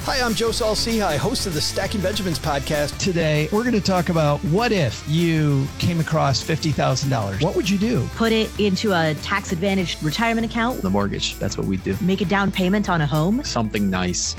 Hi, I'm Joe Saul-Sehy, host of the Stacking Benjamins podcast. Today, we're going to talk about what if you came across $50,000? What would you do? Put it into a tax-advantaged retirement account. The mortgage, that's what we do. Make a down payment on a home. Something nice.